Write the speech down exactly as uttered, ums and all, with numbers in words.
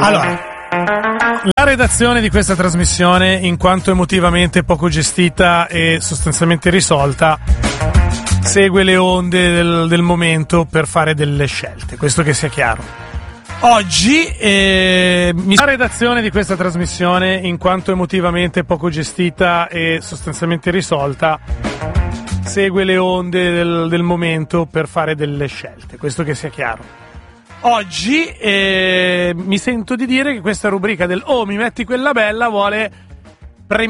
Allora, la redazione di questa trasmissione, in quanto emotivamente poco gestita e sostanzialmente risolta, segue le onde del, del momento per fare delle scelte, questo che sia chiaro. Oggi eh, la redazione di questa trasmissione, in quanto emotivamente poco gestita e sostanzialmente risolta, segue le onde del, del momento per fare delle scelte, questo che sia chiaro. Oggi eh, mi sento di dire che questa rubrica del "oh, mi metti quella bella" vuole